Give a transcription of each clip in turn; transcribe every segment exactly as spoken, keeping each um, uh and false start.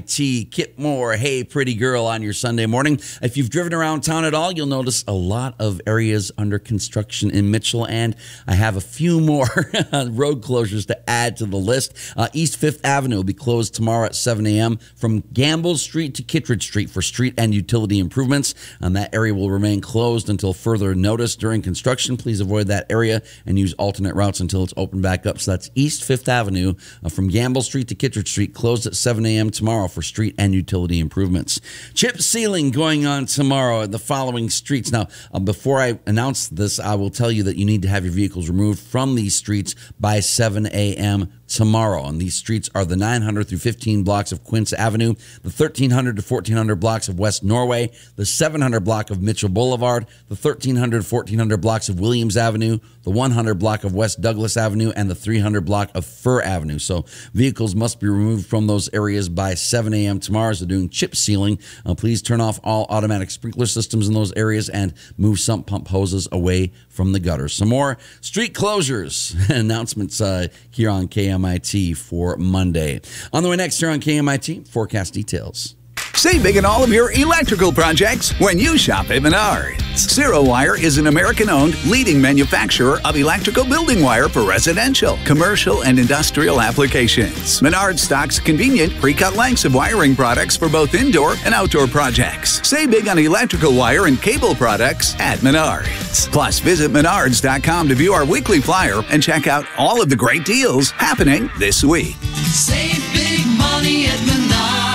T. Kip Moore, hey, pretty girl, on your Sunday morning. If you've driven around town at all, you'll notice a lot of areas under construction in Mitchell, and I have a few more road closures to add to the list. Uh, East Fifth Avenue will be closed tomorrow at seven a.m. from Gamble Street to Kittredge Street for street and utility improvements. And that area will remain closed until further notice during construction. Please avoid that area and use alternate routes until it's opened back up. So that's East Fifth Avenue uh, from Gamble Street to Kittredge Street, closed at seven a.m. tomorrow for street and utility improvements. Chip sealing going on tomorrow at the following streets. Now, uh, before I announce this, I will tell you that you need to have your vehicles removed from these streets by seven a.m. tomorrow. And these streets are the nine hundred through fifteen blocks of Quince Avenue, the thirteen hundred to fourteen hundred blocks of West Norway, the seven hundred block of Mitchell Boulevard, the thirteen hundred to fourteen hundred blocks of Williams Avenue, the one hundred block of West Douglas Avenue, and the three hundred block of Fur Avenue. So vehicles must be removed from those areas by seven a.m. tomorrow as they're doing chip sealing. Uh, please turn off all automatic sprinkler systems in those areas and move sump pump hoses away from the gutters. Some more street closures announcements uh, here on K M I T for Monday. On the way next here on K M I T, forecast details. Save big in all of your electrical projects when you shop at Menards. Zero Wire is an American-owned leading manufacturer of electrical building wire for residential, commercial, and industrial applications. Menards stocks convenient pre-cut lengths of wiring products for both indoor and outdoor projects. Save big on electrical wire and cable products at Menards. Plus, visit menards dot com to view our weekly flyer and check out all of the great deals happening this week. Save big money at Menards.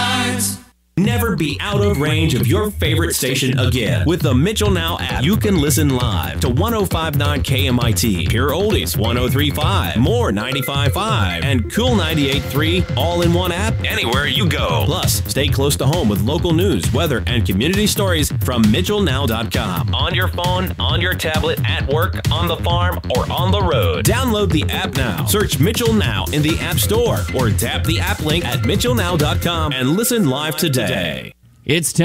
Never be out of range of your favorite station again. With the Mitchell Now app, you can listen live to one oh five point nine K M I T, Pure Oldies one oh three point five, More ninety-five point five, and Cool ninety-eight point three, all in one app anywhere you go. Plus, stay close to home with local news, weather, and community stories from Mitchell Now dot com. On your phone, on your tablet, at work, on the farm, or on the road. Download the app now. Search Mitchell Now in the App Store or tap the app link at Mitchell Now dot com and listen live today. It's